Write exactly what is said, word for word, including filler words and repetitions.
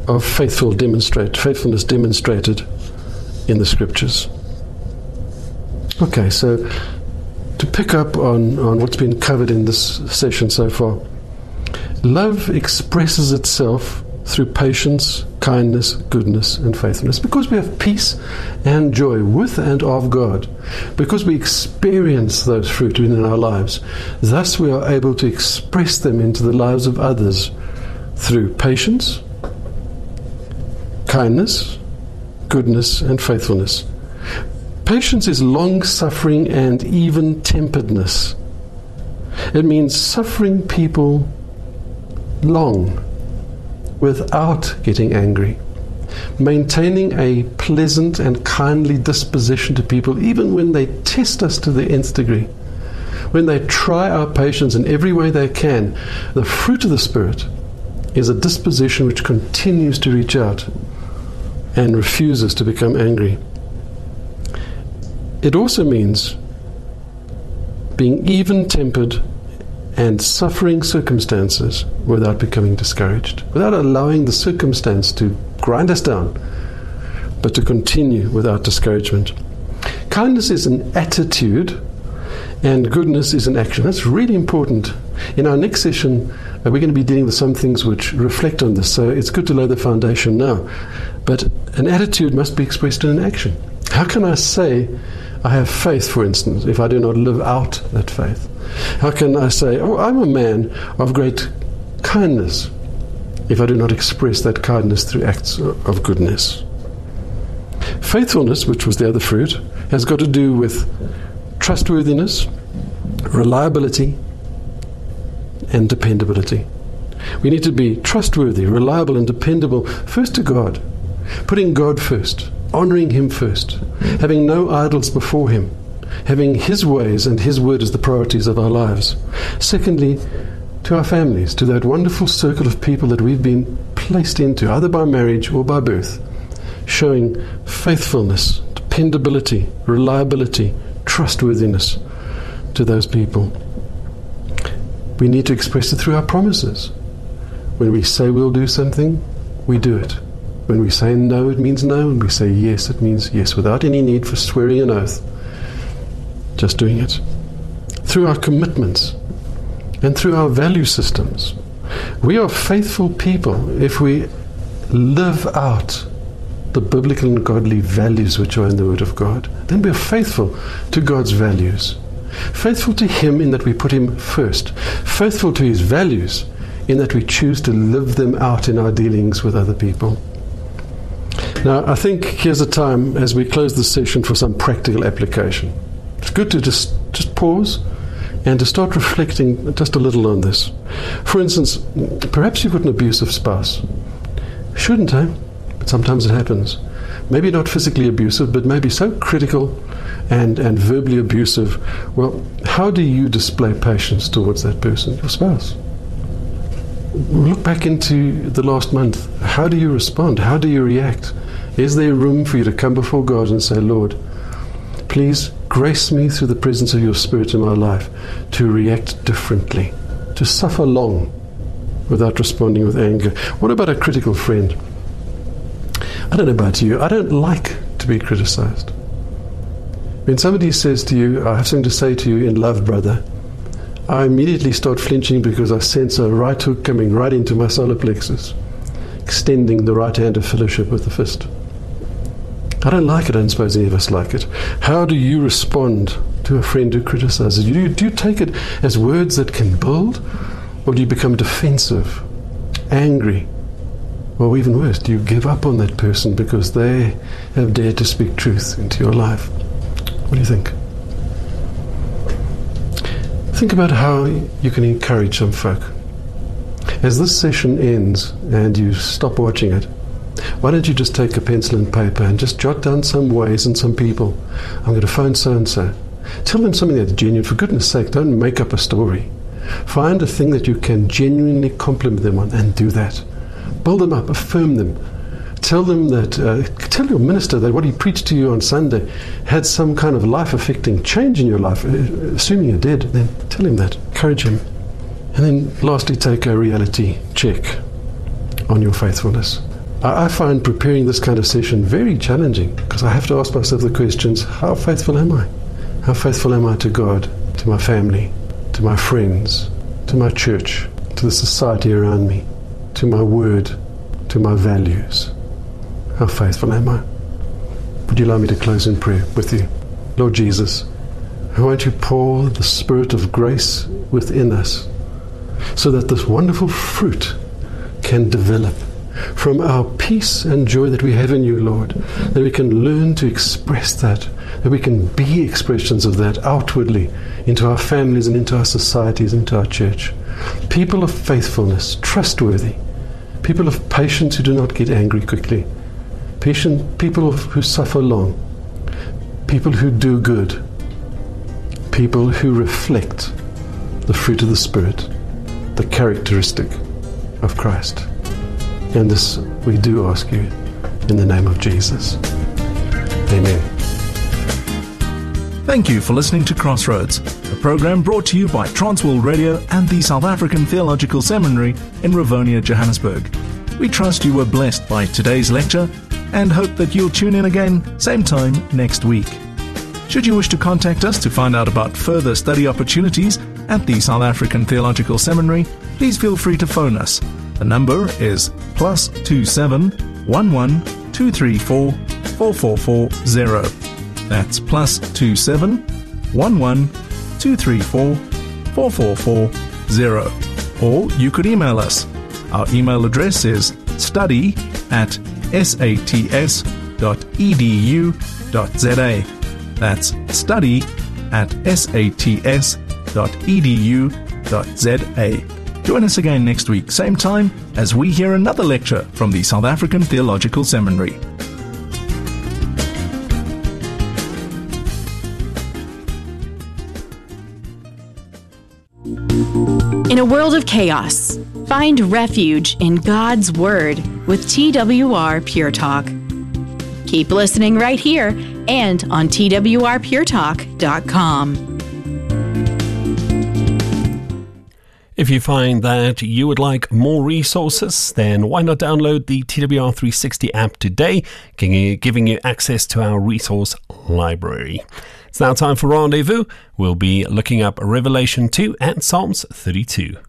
of faithful demonstrate, faithfulness demonstrated in the Scriptures. Okay, so to pick up on, on what's been covered in this session so far, love expresses itself through patience, kindness, goodness, and faithfulness. Because we have peace and joy with and of God, because we experience those fruit in our lives, thus we are able to express them into the lives of others through patience, kindness, goodness, and faithfulness. Patience is long-suffering and even-temperedness. It means suffering people long without getting angry, maintaining a pleasant and kindly disposition to people even when they test us to the nth degree, when they try our patience in every way they can. The fruit of the Spirit is a disposition which continues to reach out and refuses to become angry. It also means being even-tempered and suffering circumstances without becoming discouraged, without allowing the circumstance to grind us down, but to continue without discouragement. Kindness is an attitude, and goodness is an action. That's really important. In our next session, uh, we're going to be dealing with some things which reflect on this, so it's good to lay the foundation now. But an attitude must be expressed in an action. How can I say I have faith, for instance, if I do not live out that faith? How can I say, oh, I'm a man of great kindness, if I do not express that kindness through acts of goodness? Faithfulness, which was the other fruit, has got to do with trustworthiness, reliability, and dependability. We need to be trustworthy, reliable, and dependable, first to God, putting God first, honoring Him first, having no idols before Him, having His ways and His word as the priorities of our lives. Secondly, to our families, to that wonderful circle of people that we've been placed into, either by marriage or by birth, showing faithfulness, dependability, reliability, trustworthiness to those people. We need to express it through our promises. When we say we'll do something, we do it. When we say no, it means no. When we say yes, it means yes, without any need for swearing an oath. Just doing it. Through our commitments and through our value systems. We are faithful people if we live out the biblical and godly values which are in the Word of God. Then we are faithful to God's values. Faithful to Him in that we put Him first. Faithful to His values in that we choose to live them out in our dealings with other people. Now, I think here's a time as we close this session for some practical application. It's good to just, just pause and to start reflecting just a little on this. For instance, perhaps you've got an abusive spouse. Shouldn't, eh? But sometimes it happens. Maybe not physically abusive, but maybe so critical and, and verbally abusive. Well, how do you display patience towards that person, your spouse? Look back into the last month. How do you respond? How do you react? Is there room for you to come before God and say, Lord, please grace me through the presence of your Spirit in my life to react differently, to suffer long without responding with anger? What about a critical friend? I don't know about you. I don't like to be criticized. When somebody says to you, I have something to say to you in love, brother, I immediately start flinching because I sense a right hook coming right into my solar plexus, extending the right hand of fellowship with the fist. I don't like it. I don't suppose any of us like it. How do you respond to a friend who criticizes you? Do you, do you take it as words that can build, or do you become defensive, angry, or even worse, do you give up on that person because they have dared to speak truth into your life? What do you think? Think about how you can encourage some folk. As this session ends and you stop watching it, why don't you just take a pencil and paper and just jot down some ways and some people. I'm going to phone so-and-so. Tell them something that's genuine. For goodness sake, don't make up a story. Find a thing that you can genuinely compliment them on and do that. Build them up, affirm them. Tell them that, uh, tell your minister that what he preached to you on Sunday had some kind of life-affecting change in your life. Assuming you did, then tell him that. Encourage him. And then lastly, take a reality check on your faithfulness. I, I find preparing this kind of session very challenging because I have to ask myself the questions, how faithful am I? How faithful am I to God, to my family, to my friends, to my church, to the society around me, to my word, to my values? How faithful am I? Would you allow me to close in prayer with you? Lord Jesus, won't you pour the Spirit of grace within us so that this wonderful fruit can develop from our peace and joy that we have in you, Lord, that we can learn to express that, that we can be expressions of that outwardly into our families and into our societies, into our church. People of faithfulness, trustworthy, people of patience who do not get angry quickly, patient people who suffer long, people who do good, people who reflect the fruit of the Spirit, the characteristic of Christ. And this we do ask you in the name of Jesus. Amen. Thank you for listening to Crossroads, a program brought to you by Transworld Radio and the South African Theological Seminary in Rivonia, Johannesburg. We trust you were blessed by today's lecture and hope that you'll tune in again same time next week. Should you wish to contact us to find out about further study opportunities at the South African Theological Seminary, please feel free to phone us. The number is plus two seven one one two three four four four four zero. That's plus two seven one one two three four four four four zero. Or you could email us. Our email address is study at sats dot edu dot za. That's study at sats dot edu dot za. Join us again next week, same time, as we hear another lecture from the South African Theological Seminary. In a world of chaos, find refuge in God's Word with T W R Pure Talk. Keep listening right here and on T W R pure talk dot com. If you find that you would like more resources, then why not download the T W R three sixty app today, giving you access to our resource library. It's now time for Rendezvous. We'll be looking up Revelation two and Psalms thirty-two.